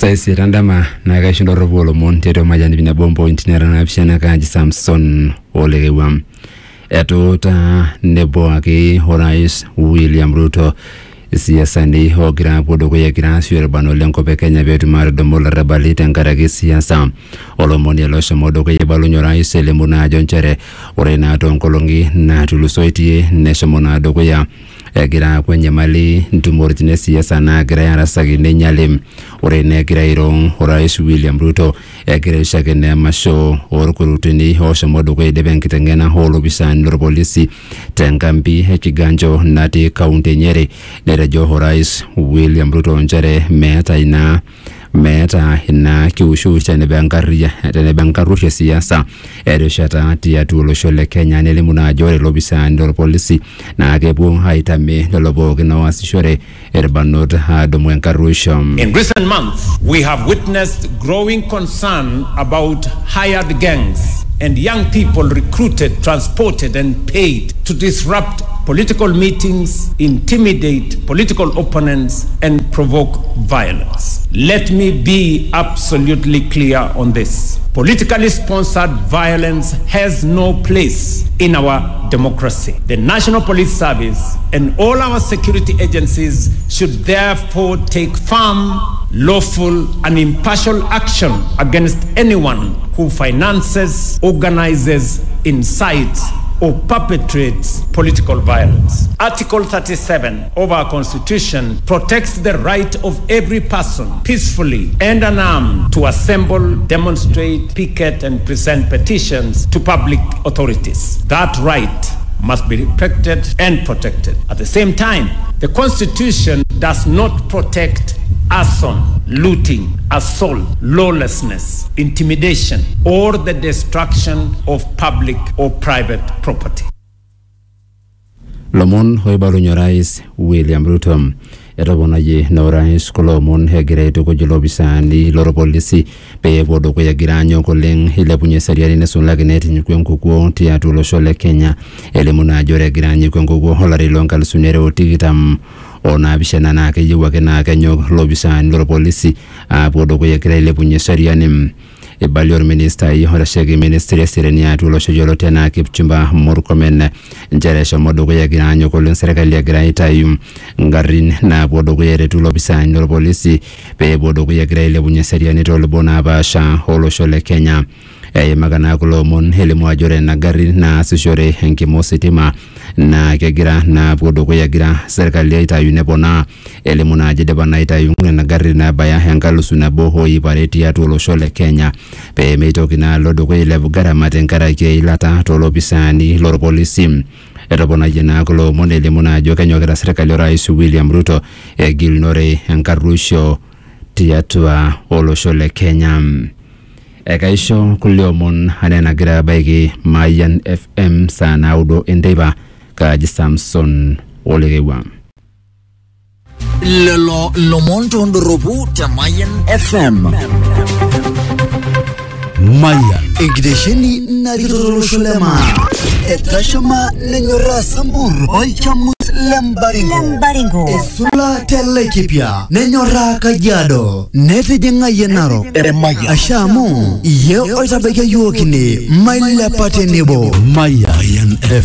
Saisi randama na kashindo robolo monteto majani bina bombo intinera na pishana kaji Samson Olegewa. Etuta nebo ake Horais William Ruto siasa ni hogira podo ya gira suerbano lenko pe Kenya betu mar domola rabali tenkaraki siasa olomoni elosha modo ke balonyo rais lemuna jonchere orena tonkolongi na tulusoitie neshomona dogo ya gira kwenye mali ntumortine siasa na gira yarasagi ne nyalem orena gira irong Horais William Ruto gira shagene masho orkurutini hosha modo ke debenkitengena holo bisan lorpolisi tengambi hechiganjo nati kaunti Nyeri Nerejo Horais William Ruto njere meta ina kiushu chane bankarusha siasa ereshata tiatulo shole Kenya nelimuna jore lobisa ndoro polisi na agebu haitame lolobo gina wasishore erbanot hadomu enkarusha. In recent months, we have witnessed growing concern about hired gangs and young people recruited, transported and paid to disrupt political meetings, intimidate political opponents and provoke violence. Let me be absolutely clear on this. Politically sponsored violence has no place in our democracy. The National Police Service and all our security agencies should therefore take firm, lawful and impartial action against anyone who finances, organizes, incites or perpetrates political violence. Article 37 of our Constitution protects the right of every person peacefully and unarmed to assemble, demonstrate, picket and present petitions to public authorities. That right must be respected and protected. At the same time, the Constitution does not protect arson, looting, assault, lawlessness, intimidation, or the destruction of public or private property. Lomon hoibalu Rais William Ruto erabona ye no rais kolomon hegire to kujulobisa ni loro polisi pe bodo ko yagiranyo koleng ile punye seriani ne sunla geneti nyukwenkuko tiatulo shole Kenya elemuna jore giranyi kwenkuko holari lonkal sunere otigitam ona bishana na ke yiwake na kenyo lobisa ni loro polisi bodo ko yagira ile punye seriani Ebalior minister Horashegi ministry serenia tulo shojolo tena Kipchumba Murkomen njeresha modogo ya giranyo kolon serikali ya giraita ngarin na bodogo ya tulo bisa ndoro polisi pe bodogo ya giraile bunye seriani tolo bona basha holo shole Kenya magana kulo mon helemu ajore na gari na asishore henki mositima na kegira na bodogo ya gira serikali ya ita yunebona elemu na jedeba na ita yungre na gari na baya hengalusu na boho ipareti ya tulo shole Kenya pe meitoki na lodo kwa ile bugara matenkara ke ilata tolo bisani loro polisi erabona jena kulo monele muna joka nyokera serikali ya Rais William Ruto gilnore enkarusho tiatua olo shole Kenya Ekaisho kuliomon hanena gira baigi Mayan FM sana udo endeba kaji Samson Olegewa. Lelo lomonto ndorobu ta Mayan FM. Mayan Ingdesheni naritoro sholema etashama nenyora sambur oichamus lembaringo esula telekipia nenyora Kajiado netijinga yenaro ashamu ye oitabeke yuokini maila patenebo Mayan FM